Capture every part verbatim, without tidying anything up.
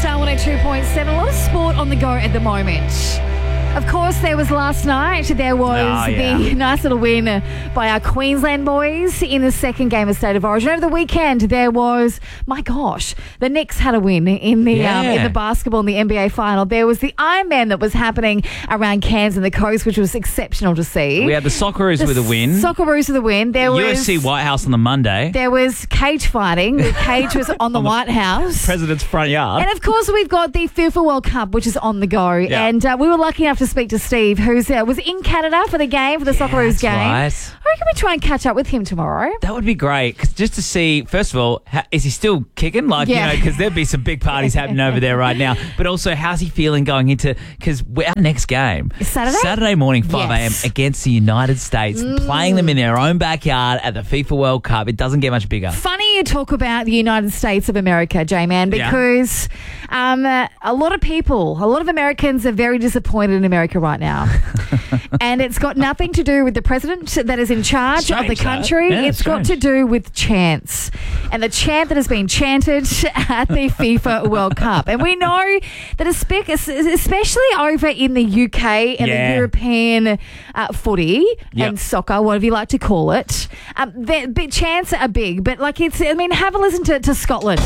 Star one oh two point seven. A lot of sport on the go at the moment. Of course, there was last night. There was Oh, yeah. the nice little win by our Queensland boys in the second game of State of Origin. Over the weekend, there was, my gosh, the Knicks had a win in the um, in Yeah. the basketball in the N B A final. There was the Ironman that was happening around Cairns and the coast, which was exceptional to see. We had the Socceroos The with a win. Socceroos with a win. There U S was C White House on the Monday. there was cage fighting. The cage was on the White House. President's front yard. And of course, we've got the FIFA World Cup, which is on the go. Yeah. And uh, we were lucky enough to speak to Steve, who's uh, was in Canada for the game, for the Socceroos that's game. right. I reckon we try and catch up with him tomorrow. That would be great, 'cause just to see, first of all, ha- is he still kicking? Like, Yeah. you know, because there'd be some big parties happening over there right now. But also, how's he feeling going into, because our next game, Saturday? Saturday morning, five a.m. Yes. against the United States, playing them in their own backyard at the FIFA World Cup. It doesn't get much bigger. Funny you talk about the United States of America, J-Man, Yeah. because um, uh, a lot of people, a lot of Americans are very disappointed in America right now. And it's got nothing to do with the president that is in charge of the Strange, that. country. Yeah, It's got to strange. do with chants. And the chant that has been chanted at the FIFA World Cup. And we know that espe- especially over in the U K and Yeah. the European uh, footy Yep. and soccer, whatever you like to call it, um, the, the chants are big. But like it's, I mean, have a listen to, to Scotland.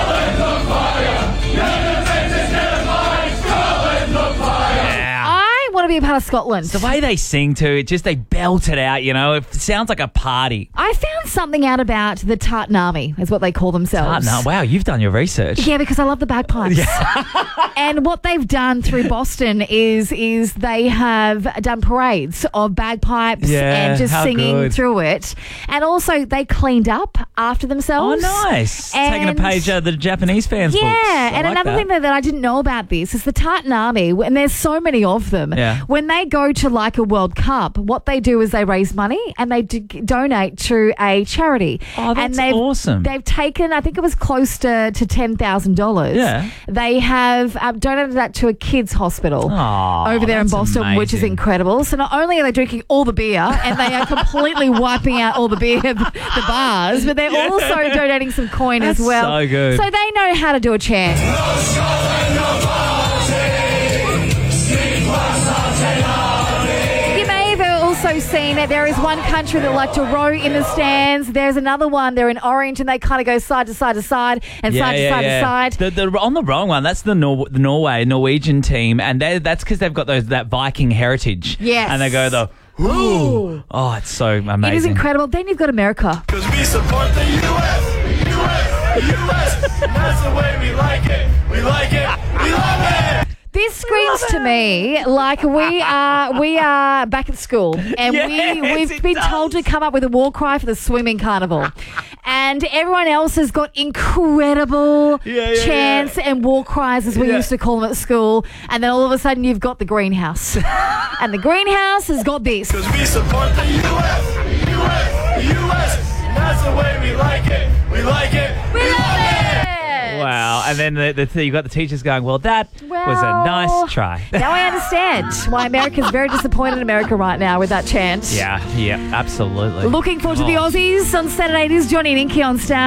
I want to be a part of Scotland. The way they sing too, it just they belt it out, you know. It sounds like a party. I found something out about the Tartan Army, is what they call Ah, themselves. no, wow, you've done your research. Yeah, because I love the bagpipes. And what they've done through Boston is is they have done parades of bagpipes Yeah, and just how singing good. through it. And also they cleaned up after Oh, themselves. nice. Taking a And- page out of the Japanese fans' books. Yeah, I and like another that. thing that, that I didn't know about this is the Tartan Army, and there's so many of them. Yeah. When they go to like a World Cup, what they do is they raise money and they d- donate to a charity. Oh, that's and they've, awesome. They've taken, I think it was close to, to ten thousand dollars. Yeah. They have um, donated that to a kids' hospital Aw, over there in that's Boston, which is amazing. incredible. So not only are they drinking all the beer and they are completely wiping out all the beer, the bars, but they're Yeah. also donating some coin That's as well. so good. So they know how to do a chant. You may have also seen that there is one country that like to row in the stands. There's another one. They're in orange and they kind of go side to side to side and side to side to side. The, the, on the wrong one, that's the, Nor- the Norway, Norwegian team, and they, that's because they've got those that Viking heritage. Yes. And they go the, ooh. Oh, it's so amazing. It is incredible. Then you've got America. Cause we support the U S, U S, U S, and that's the way we like it. We like it, we love it. This screams to me like we are we are back at school and Yes, we we've it been does. told to come up with a war cry for the swimming carnival, and everyone else has got incredible Yeah, yeah, chants and war cries as we Yeah. used to call them at school, and then all of a sudden you've got the greenhouse, and the greenhouse has got this. Cause we support the U S, U S, U S, and that's the way we like it. We like it, We love it. Wow. And then the, the, you got the teachers going, well, that was a Well, nice try. Now I understand why America's very disappointed in America right now with that chant. Yeah, yeah, absolutely. Looking forward to the Oh. Aussies on Saturday. It is Johnny and Inky on Star.